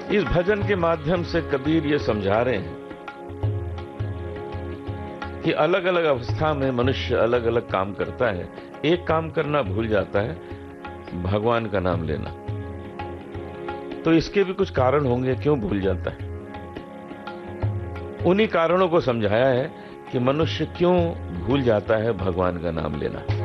इस भजन के माध्यम से कबीर ये समझा रहे हैं कि अलग अलग अवस्था में मनुष्य अलग अलग काम करता है। एक काम करना भूल जाता है, भगवान का नाम लेना। तो इसके भी कुछ कारण होंगे क्यों भूल जाता है। उन्हीं कारणों को समझाया है कि मनुष्य क्यों भूल जाता है भगवान का नाम लेना।